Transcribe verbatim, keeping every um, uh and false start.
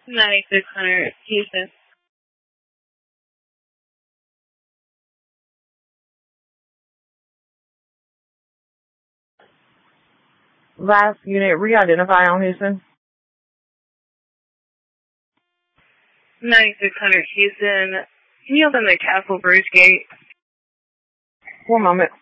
ninety-six hundred, Houston. Last unit, re-identify on Houston. ninety-six hundred, Houston. Can you open the Castle Bruce gate? One moment.